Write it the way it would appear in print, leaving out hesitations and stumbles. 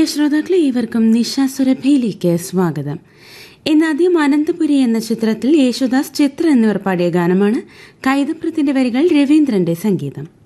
ശ്രോതാക്കളെ, ഏവർക്കും നിശ സുരഭയിലേക്ക് സ്വാഗതം. ഇന്നാദ്യം അനന്തപുരി എന്ന ചിത്രത്തിൽ യേശുദാസ്, ചിത്ര എന്നിവർ പാടിയ ഗാനമാണ്. കൈതപ്രത്തിന്റെ വരികൾ, രവീന്ദ്രന്റെ സംഗീതം.